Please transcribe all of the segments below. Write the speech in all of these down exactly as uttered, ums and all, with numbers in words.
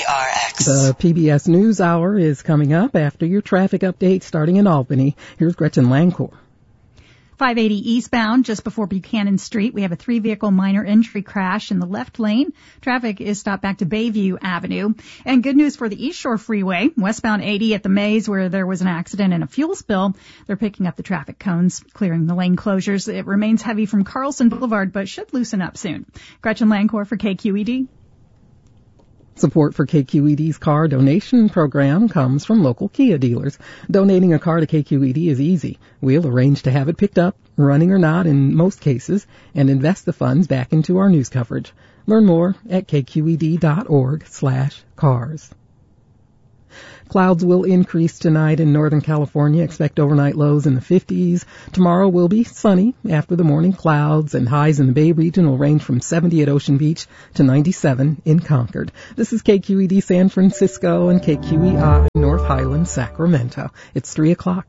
R X. The P B S NewsHour is coming up after your traffic update starting in Albany. Here's Gretchen Lancourt. five eighty eastbound, just before Buchanan Street, we have a three-vehicle minor entry crash in the left lane. Traffic is stopped back to Bayview Avenue. And good news for the East Shore Freeway, westbound eighty at the Maze, where there was an accident and a fuel spill. They're picking up the traffic cones, clearing the lane closures. It remains heavy from Carlson Boulevard, but should loosen up soon. Gretchen Lancourt for K Q E D. Support for K Q E D's car donation program comes from local Kia dealers. Donating a car to K Q E D is easy. We'll arrange to have it picked up, running or not in most cases, and invest the funds back into our news coverage. Learn more at kqed.org slash cars. Clouds will increase tonight in Northern California. Expect overnight lows in the fifties. Tomorrow will be sunny after the morning clouds, and highs in the Bay region will range from seventy at Ocean Beach to ninety-seven in Concord. This is K Q E D San Francisco and K Q E I North Highlands, Sacramento. It's three o'clock.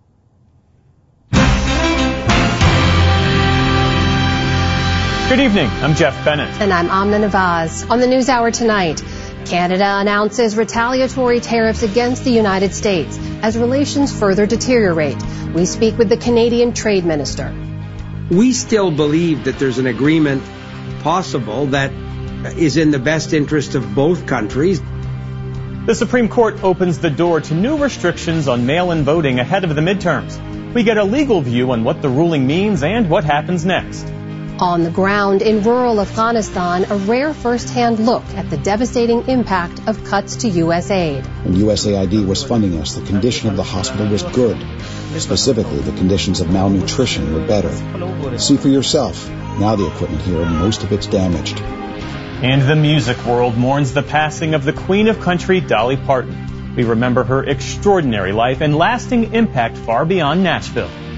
Good evening. I'm Jeff Bennett. And I'm Amna Nawaz. On the NewsHour tonight, Canada announces retaliatory tariffs against the United States as relations further deteriorate. We speak with the Canadian Trade Minister. We still believe that there's an agreement possible that is in the best interest of both countries. The Supreme Court opens the door to new restrictions on mail-in voting ahead of the midterms. We get a legal view on what the ruling means and what happens next. On the ground in rural Afghanistan, a rare first-hand look at the devastating impact of cuts to U S aid. When U S A I D was funding us, the condition of the hospital was good. Specifically, the conditions of malnutrition were better. See for yourself. Now the equipment here, most of it's damaged. And the music world mourns the passing of the Queen of Country, Dolly Parton. We remember her extraordinary life and lasting impact far beyond Nashville.